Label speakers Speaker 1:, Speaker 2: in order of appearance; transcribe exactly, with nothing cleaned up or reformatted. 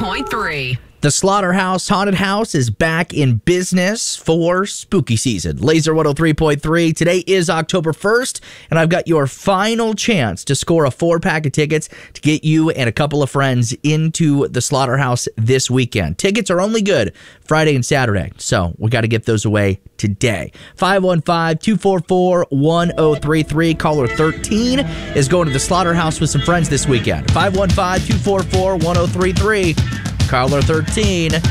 Speaker 1: point three.
Speaker 2: The Slaughterhouse Haunted House is back in business for spooky season. Laser one oh three point three. Today is October first, and I've got your final chance to score a four-pack of tickets to get you and a couple of friends into the Slaughterhouse this weekend. Tickets are only good Friday and Saturday, so we got to get those away today. five one five, two four four, one oh three three. Caller thirteen is going to the Slaughterhouse with some friends this weekend. five one five, two four four, one oh three three. Caller thirteen